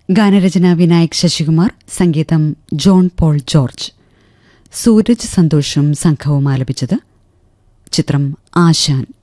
ഗാനരചന വിനായക് ശശികുമാർ, സംഗീതം John Paul George. Sooraj സന്തോഷും സംഘവും ആലപിച്ചത്. ചിത്രം ആശാൻ.